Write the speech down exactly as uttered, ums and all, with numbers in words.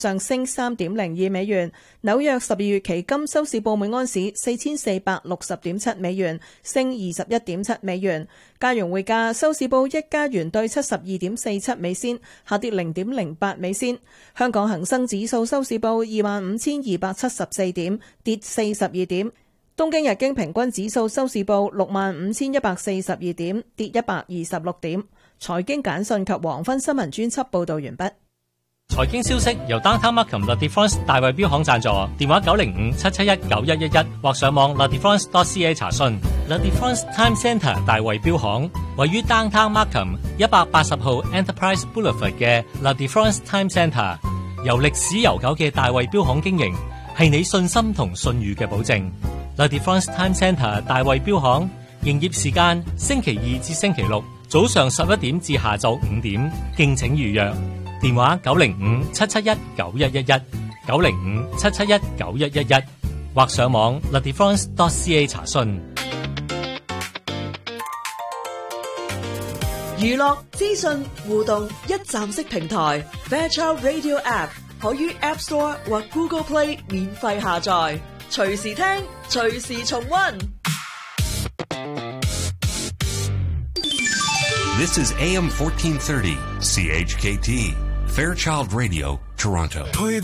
上升三點零二美元。紐約十二月期金收市報每盎司四千四百六十點七美元，升二十一點七美元。加元匯價收市報一加元對七十二點四七美仙，下跌零點零八美仙。香港恒生指數收市報二萬五千二百七十四點，跌四十二點。東京日經平均指數收市報六萬五千一百四十二點，跌一百二十六點。財經簡訊及黃昏新聞專輯報道完畢。 財經消息由 Downtown Markham La Defense 大衛錶行贊助，電話九零五七七一九一一一或上網 La Defense dot C A 查詢。La Defense Time Centre 大衛錶行位於 Downtown Markham 一百八十號 Enterprise Boulevard 嘅 La Defense Time Centre， 由歷史悠久嘅大衛錶行經營，係你信心同信譽嘅保證。La Defense Time Centre 大衛錶行營業時間星期二至星期六早上十一點至下晝五點，敬請預約。電話九零五七七一九一一一九零五七七一九一一一或上網 La Defense dot C A 查詢。 娛樂資訊互動一站式平台 Fairchild Radio App 可於 App Store 或 Google Play 免費下載，隨時聽，隨時重溫。 This is A M fourteen thirty C H K T Fairchild Radio, Toronto.